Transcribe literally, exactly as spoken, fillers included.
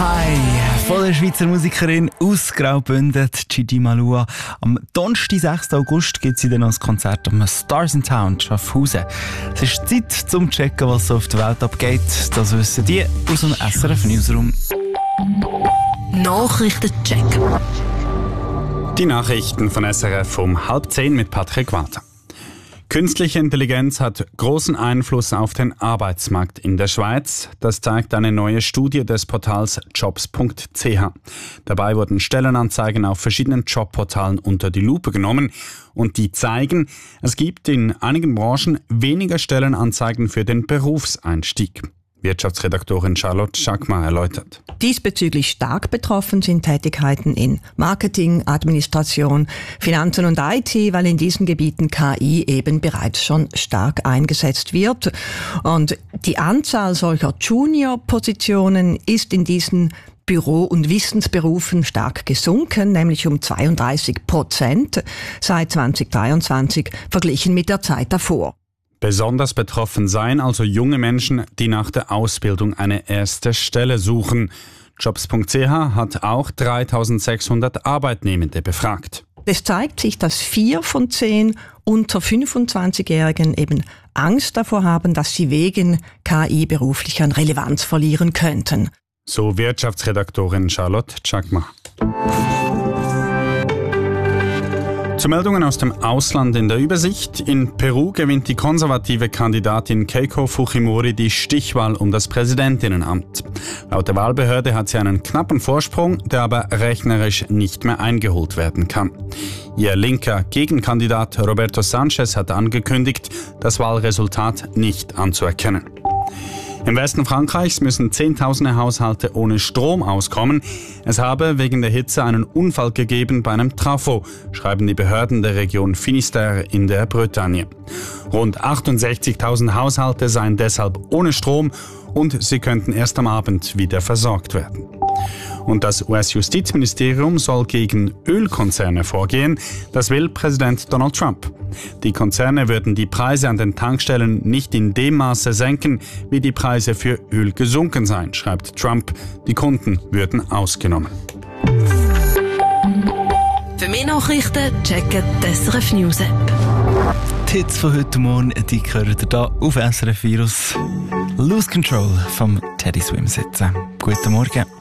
Hi, von der Schweizer Musikerin aus Graubünden, Gigi Malua. Am Donnerstag, sechsten August, gibt sie dann als Konzert am Stars in Town Schaffhausen. Es ist Zeit zum Checken, was so auf der Welt abgeht. Das wissen die aus dem S R F Newsroom. Nachrichtencheck. Die Nachrichten von S R F um halb zehn mit Patrick Walter. Künstliche Intelligenz hat großen Einfluss auf den Arbeitsmarkt in der Schweiz. Das zeigt eine neue Studie des Portals jobs punkt c h. Dabei wurden Stellenanzeigen auf verschiedenen Jobportalen unter die Lupe genommen und die zeigen, es gibt in einigen Branchen weniger Stellenanzeigen für den Berufseinstieg. Wirtschaftsredaktorin Charlotte Schackmar erläutert. Diesbezüglich stark betroffen sind Tätigkeiten in Marketing, Administration, Finanzen und I T, weil in diesen Gebieten K I eben bereits schon stark eingesetzt wird. Und die Anzahl solcher Junior-Positionen ist in diesen Büro- und Wissensberufen stark gesunken, nämlich um zweiunddreißig Prozent seit zweitausenddreiundzwanzig verglichen mit der Zeit davor. Besonders betroffen seien also junge Menschen, die nach der Ausbildung eine erste Stelle suchen. jobs punkt c h hat auch dreitausendsechshundert Arbeitnehmende befragt. Es zeigt sich, dass vier von zehn unter fünfundzwanzigjährigen eben Angst davor haben, dass sie wegen K I beruflich an Relevanz verlieren könnten. So Wirtschaftsredaktorin Charlotte Schackmar. Zu Meldungen aus dem Ausland in der Übersicht. In Peru gewinnt die konservative Kandidatin Keiko Fujimori die Stichwahl um das Präsidentinnenamt. Laut der Wahlbehörde hat sie einen knappen Vorsprung, der aber rechnerisch nicht mehr eingeholt werden kann. Ihr linker Gegenkandidat Roberto Sanchez hat angekündigt, das Wahlresultat nicht anzuerkennen. Im Westen Frankreichs müssen Zehntausende Haushalte ohne Strom auskommen. Es habe wegen der Hitze einen Unfall gegeben bei einem Trafo, schreiben die Behörden der Region Finistère in der Bretagne. Rund achtundsechzigtausend Haushalte seien deshalb ohne Strom und sie könnten erst am Abend wieder versorgt werden. Und das U S-Justizministerium soll gegen Ölkonzerne vorgehen. Das will Präsident Donald Trump. Die Konzerne würden die Preise an den Tankstellen nicht in dem Maße senken, wie die Preise für Öl gesunken seien, schreibt Trump. Die Kunden würden ausgenommen. Für mehr Nachrichten checken die S R F News App. Die Hits von heute Morgen, die hören ihr hier auf S R F Virus. Lose Control vom Teddy Swim sitzen. Guten Morgen.